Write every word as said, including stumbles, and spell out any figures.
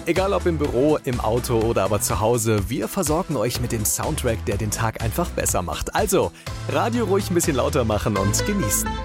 Egal ob im Büro, im Auto oder aber zu Hause, wir versorgen euch mit dem Soundtrack, der den Tag einfach besser macht. Also, Radio ruhig ein bisschen lauter machen und genießen.